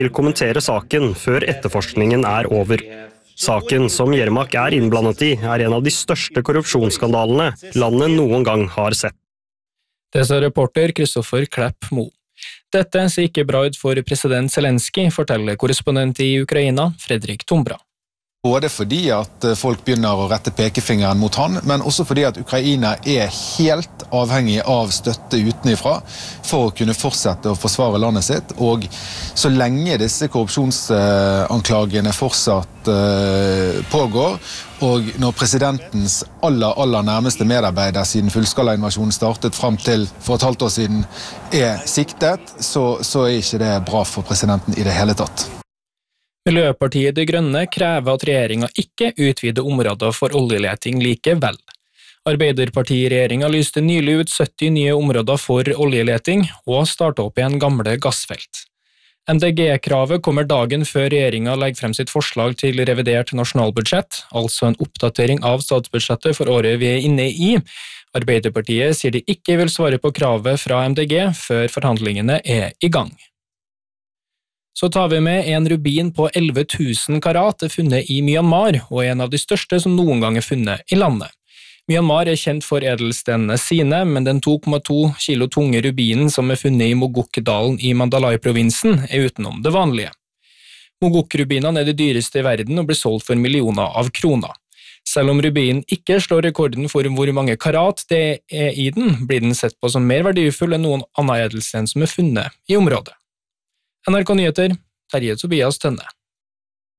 vil kommentere saken før etterforskningen over. Saken som Yermak innblandet i en av de største korrupsjonsskandalene landet noen gang har sett. Det sa reporter Kristoffer Klepp Mo. Dette ser ikke bra ut for president Zelensky, forteller korrespondent i Ukraina, Fredrik Tombra. Både fordi at folk begynner å rette pekefingeren mot han, men også fordi at Ukraina helt avhengig av støtte utenifra for å kunne fortsette å forsvare landet sitt. Og så lenge disse korrupsjonsanklagene fortsatt pågår, og når presidentens aller nærmeste medarbeider siden fullskalainvasjonen startet frem til for et halvt år siden siktet, så ikke det bra for presidenten i det hele tatt. Miljøpartiet De Grønne krever at regjeringen ikke utvider områder for oljeleting likevel. Arbeiderpartiregjeringen lyste nylig ut 70 nye områder for oljeleting og startet opp igjen gamle gassfelt. MDG-kravet kommer dagen før regjeringen legger frem sitt forslag til revidert nasjonalbudsjett, altså en oppdatering av statsbudsjettet for året vi inne i. Arbeiderpartiet sier de ikke vil svare på kravet fra MDG før forhandlingene i gang. Så tar vi med en rubin på 11 000 karat funnet i Myanmar, og en av de største som noen gang funnet i landet. Myanmar kjent for edelstenene sine, men den 2,2 kilo tunge rubinen som funnet i Mogok-dalen i Mandalay-provinsen utenom det vanlige. Mogok-rubinene de dyreste i verden og blir solgt for millioner av kroner. Selv om rubinen ikke slår rekorden for hvor mange karat det i den, blir den sett på som mer verdifull enn noen annen edelsten som funnet i området. NRK Nyheter, Terje Tobias Tønne.